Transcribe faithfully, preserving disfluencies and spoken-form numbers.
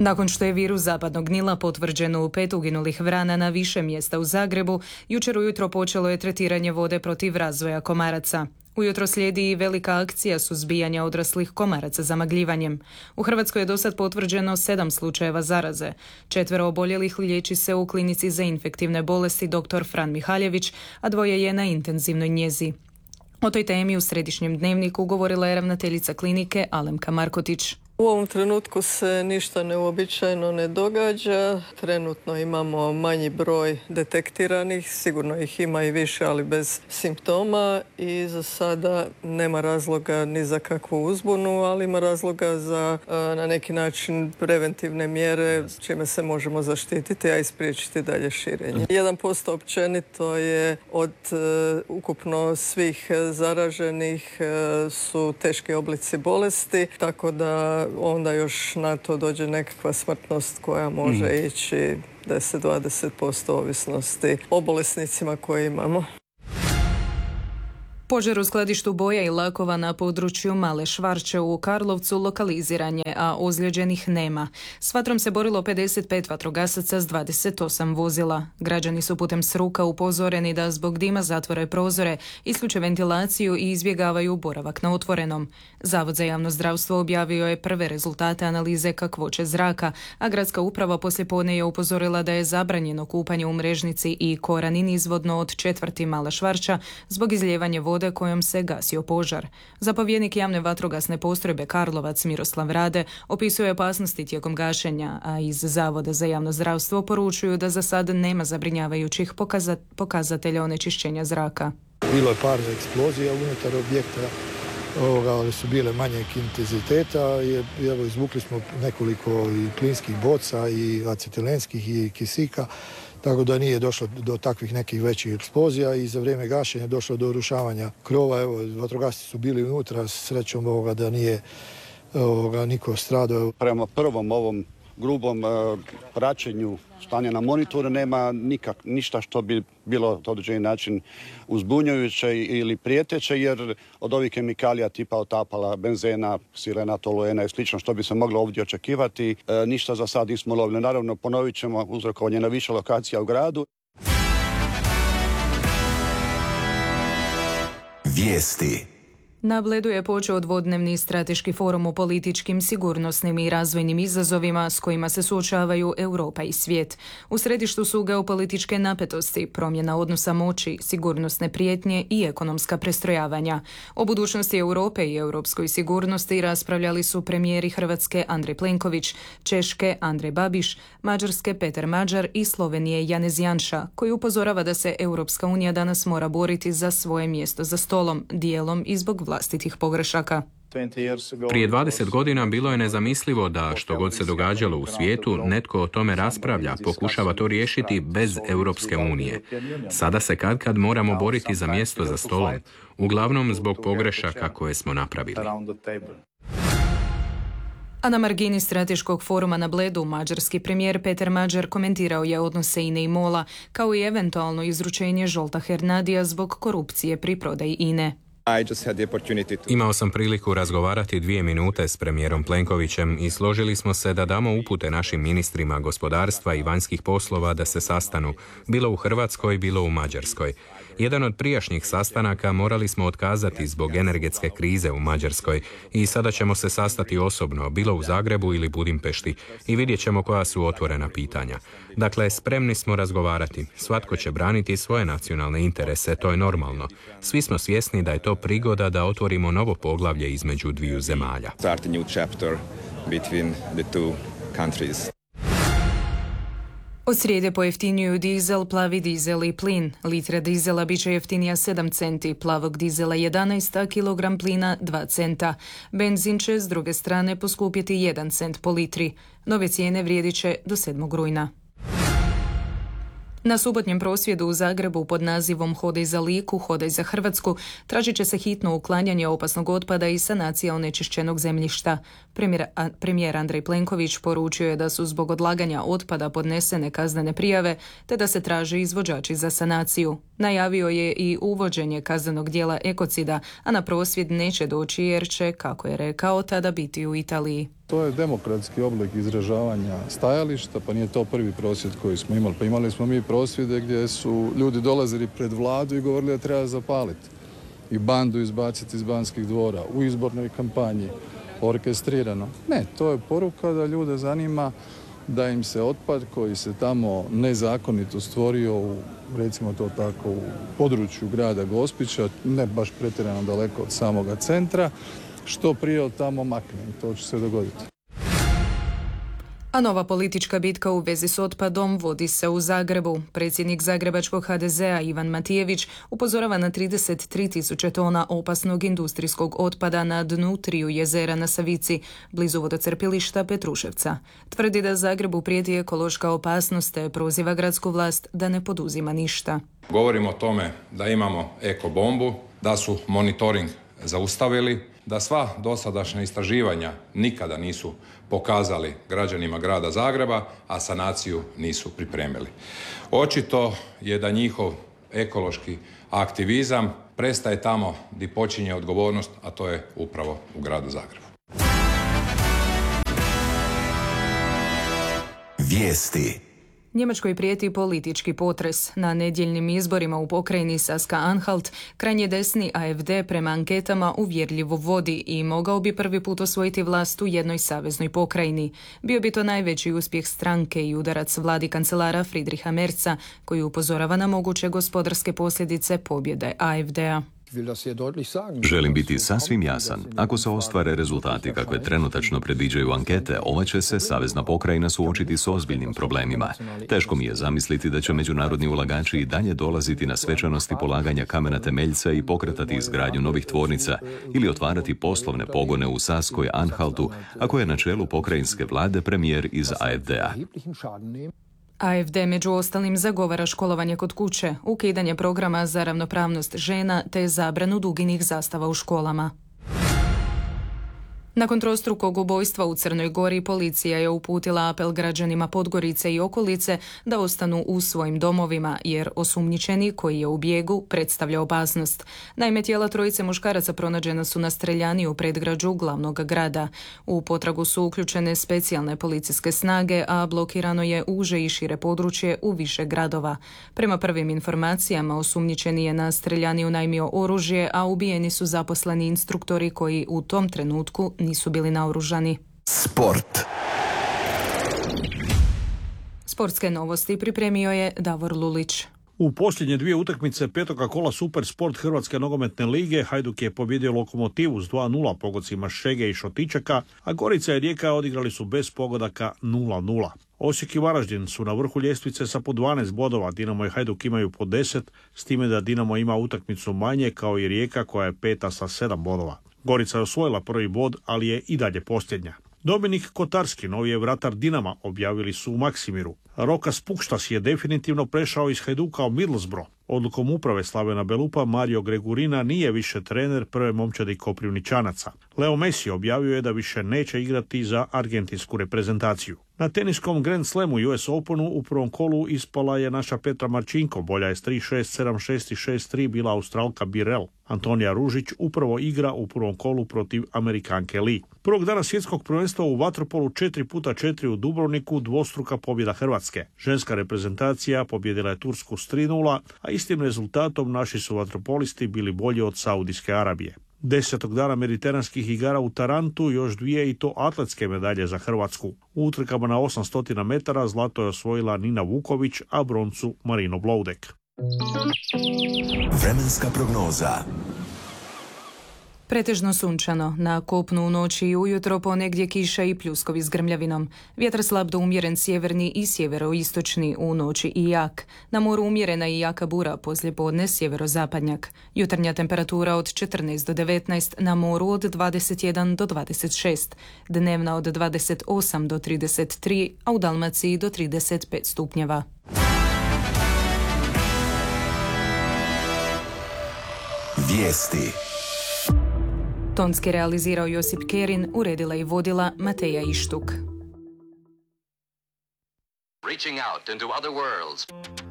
Nakon što je virus zapadnog Nila potvrđen u pet uginulih vrana na više mjesta u Zagrebu, jučer ujutro počelo je tretiranje vode protiv razvoja komaraca. Ujutro slijedi i velika akcija suzbijanja odraslih komaraca zamagljivanjem. U Hrvatskoj je dosad potvrđeno sedam slučajeva zaraze. Četvero oboljelih liječi se u klinici za infektivne bolesti dr. Fran Mihaljević, a dvoje je na intenzivnoj njezi. O toj temi u Središnjem dnevniku govorila je ravnateljica klinike Alemka Markotić. U ovom trenutku se ništa neuobičajeno ne događa. Trenutno imamo manji broj detektiranih, sigurno ih ima i više, ali bez simptoma i za sada nema razloga ni za kakvu uzbunu, ali ima razloga za na neki način preventivne mjere čime se možemo zaštititi, a i spriječiti dalje širenje. jedan posto općenito je od uh, ukupno svih zaraženih uh, su teški oblici bolesti, tako da onda još na to dođe nekakva smrtnost koja može mm. ići deset do dvadeset posto ovisnosti o bolesnicima koje imamo. Požar u skladištu boja i lakova na području Male Švarće u Karlovcu lokaliziran je, a ozlijeđenih nema. S vatrom se borilo pedeset pet vatrogasaca s dvadeset osam vozila. Građani su putem sruka upozoreni da zbog dima zatvore prozore, isključe ventilaciju i izbjegavaju boravak na otvorenom. Zavod za javno zdravstvo objavio je prve rezultate analize kakvoće zraka, a gradska uprava poslijepodne je upozorila da je zabranjeno kupanje u Mrežnici i Korani nizvodno od četvrti Mala Švarća zbog izlijevanja vode kojom se gasio požar. Zapovjednik javne vatrogasne postrojbe Karlovac Miroslav Rade opisuje opasnosti tijekom gašenja, a iz Zavoda za javno zdravstvo poručuju da za sad nema zabrinjavajućih pokaza- pokazatelja onečišćenja zraka. Bilo je par eksplozija unutar objekta, ovoga, ali su bile manjeg intenziteta i evo, izvukli smo nekoliko i plinskih boca i acetilenskih i kisika, tako da nije došlo do takvih nekih većih eksplozija i za vrijeme gašenja došlo do urušavanja krova. Evo, vatrogasci su bili unutra, srećom ovoga da nije ovoga, niko stradao. Prema prvom ovom grubom uh, praćenju stanja na monitoru nema nikak, ništa što bi bilo na određeni način uzbunjujuće ili prijeteće, jer od ovih kemikalija tipa otapala, benzena, sirena, toluena i slično što bi se moglo ovdje očekivati, uh, ništa za sad nismo lovili. Naravno, ponovit ćemo uzrokovanje na više lokacija u gradu. Vijesti. Na Bledu je počeo dvodnevni strateški forum o političkim, sigurnosnim i razvojnim izazovima s kojima se suočavaju Europa i svijet. U središtu su geopolitičke napetosti, promjena odnosa moći, sigurnosne prijetnje i ekonomska prestrojavanja. O budućnosti Europe i europskoj sigurnosti raspravljali su premijeri Hrvatske Andrej Plenković, Češke Andrej Babiš, Mađarske Peter Mađar i Slovenije Janez Janša, koji upozorava da se Europska unija danas mora boriti za svoje mjesto za stolom, dijelom i zbog vlastitih pogrešaka. Prije dvadeset godina bilo je nezamislivo da što god se događalo u svijetu, netko o tome raspravlja, pokušava to riješiti bez Europske unije. Sada se katkad moramo boriti za mjesto za stolom, uglavnom zbog pogrešaka koje smo napravili. A na margini strateškog foruma na Bledu, mađarski premijer Peter Mađar komentirao je odnose I N E i MOL-a, kao i eventualno izručenje Zsolta Hernadija zbog korupcije pri prodaji I N E. Imao sam priliku razgovarati dvije minute s premijerom Plenkovićem i složili smo se da damo upute našim ministrima gospodarstva i vanjskih poslova da se sastanu, bilo u Hrvatskoj, bilo u Mađarskoj. Jedan od prijašnjih sastanaka morali smo otkazati zbog energetske krize u Mađarskoj i sada ćemo se sastati osobno, bilo u Zagrebu ili Budimpešti, i vidjet ćemo koja su otvorena pitanja. Dakle, spremni smo razgovarati. Svatko će braniti svoje nacionalne interese, to je normalno. Svi smo svjesni da je to prigoda da otvorimo novo poglavlje između dviju zemalja. Od srijede pojeftinjuju dizel, plavi dizel i plin. Litra dizela bit će jeftinija sedam centi, plavog dizela jedanaest, a kilogram plina dva centa. Benzin će s druge strane poskupjeti jedan cent po litri. Nove cijene vrijedit će do sedmog rujna. Na subotnjem prosvjedu u Zagrebu pod nazivom Hodaj za Liku, hodaj za Hrvatsku tražit će se hitno uklanjanje opasnog otpada i sanacija onečišćenog zemljišta. Premijer, a, premijer Andrej Plenković poručio je da su zbog odlaganja otpada podnesene kaznene prijave te da se traže izvođači za sanaciju. Najavio je i uvođenje kaznenog djela ekocida, a na prosvjed neće doći jer će, kako je rekao, tada biti u Italiji. To je demokratski oblik izražavanja stajališta, pa nije to prvi prosvjed koji smo imali. Pa imali smo mi prosvjede gdje su ljudi dolazili pred vladu i govorili da treba zapaliti i bandu izbaciti iz Banskih dvora u izbornoj kampanji, orkestrirano. Ne, to je poruka da ljude zanima da im se otpad koji se tamo nezakonito stvorio u, recimo to tako, u području grada Gospića, ne baš pretjerano daleko od samoga centra, što prije od tamo makne. To će se dogoditi. A nova politička bitka u vezi s otpadom vodi se u Zagrebu. Predsjednik zagrebačkog ha de zea Ivan Matijević upozorava na trideset tri tisuće tona opasnog industrijskog otpada na dnu triju jezera na Savici, blizu vodocrpilišta Petruševca. Tvrdi da Zagrebu prijeti ekološka opasnost te proziva gradsku vlast da ne poduzima ništa. Govorimo o tome da imamo ekobombu, da su monitoring zaustavili, da sva dosadašnja istraživanja nikada nisu pokazali građanima grada Zagreba, a sanaciju nisu pripremili. Očito je da njihov ekološki aktivizam prestaje tamo gdje počinje odgovornost, a to je upravo u gradu Zagrebu. Vijesti. Njemačkoj prijeti politički potres. Na nedjeljnim izborima u pokrajini Saska-Anhalt krajnje desni a ef de prema anketama uvjerljivo vodi i mogao bi prvi put osvojiti vlast u jednoj saveznoj pokrajini. Bio bi to najveći uspjeh stranke i udarac vladi kancelara Friedricha Merza, koji upozorava na moguće gospodarske posljedice pobjede a ef de a. Želim biti sasvim jasan. Ako se ostvare rezultati kakve trenutačno predviđaju ankete, ova će se savezna pokrajina suočiti s ozbiljnim problemima. Teško mi je zamisliti da će međunarodni ulagači i dalje dolaziti na svečanosti polaganja kamena temeljca i pokretati izgradnju novih tvornica ili otvarati poslovne pogone u Saskoj Anhaltu, ako je na čelu pokrajinske vlade premijer iz a ef de a. a ef de među ostalim zagovara školovanje kod kuće, ukidanje programa za ravnopravnost žena te zabranu duginih zastava u školama. Nakon trostrukog ubojstva u Crnoj Gori, policija je uputila apel građanima Podgorice i okolice da ostanu u svojim domovima, jer osumnjičeni koji je u bijegu predstavlja opasnost. Naime, tijela trojice muškaraca pronađena su na streljani u predgrađu glavnog grada. U potragu su uključene specijalne policijske snage, a blokirano je uže i šire područje u više gradova. Prema prvim informacijama, osumnjičeni je na streljani unajmio oružje, a ubijeni su zaposleni instruktori koji u tom trenutku nisu bili naoružani. Sport. Sportske novosti pripremio je Davor Lulić. U posljednje dvije utakmice petoga kola Super Sport Hrvatske nogometne lige Hajduk je pobjedio Lokomotivu s dva nula pogodcima Šege i Šotičaka, a Gorica i Rijeka odigrali su bez pogodaka nula nula. Osijek i Varaždin su na vrhu ljestvice sa po dvanaest bodova, Dinamo i Hajduk imaju po deset, s time da Dinamo ima utakmicu manje kao i Rijeka koja je peta sa sedam bodova. Gorica je osvojila prvi bod, ali je i dalje posljednja. Dominik Kotarski, novi je vratar Dinama, objavili su u Maksimiru. Rokas Pukštas je definitivno prešao iz Hajduka u Middlesbrough. Odlukom uprave Slavena Belupa Mario Gregurina nije više trener prve momčadi Koprivničanaca. Leo Messi objavio je da više neće igrati za argentinsku reprezentaciju. Na teniskom Grand Slamu U S Openu u prvom kolu ispala je naša Petra Marčinko, bolja je s tri šest, sedam šest i šest tri bila Australka Birel. Antonija Ružić upravo igra u prvom kolu protiv Amerikanke Lee. Prvog dana svjetskog prvenstva u vaterpolu četiri puta četiri u Dubrovniku dvostruka pobjeda Hrvatske. Ženska reprezentacija pobjedila je Tursku s tri nula, a istim rezultatom naši su vaterpolisti bili bolji od Saudijske Arabije. Desetog dana mediteranskih igara u Tarantu još dvije i to atletske medalje za Hrvatsku. U utrkama na osamsto metara zlato je osvojila Nina Vuković, a broncu Marino Bloudek. Vremenska prognoza. Pretežno sunčano, na kopnu u noći i ujutro ponegdje kiša i pljuskovi s grmljavinom. Vjetar slab do umjeren sjeverni i sjeveroistočni, u noći i jak. Na moru umjerena i jaka bura, poslijepodne sjeverozapadnjak. Jutarnja temperatura od četrnaest do devetnaest, na moru od dvadeset jedan do dvadeset šest. Dnevna od dvadeset osam do trideset tri, a u Dalmaciji do trideset pet stupnjeva. Vijesti. Tonski realizirao Josip Kerin, uredila i vodila Mateja Ištuk. Reaching out into other worlds.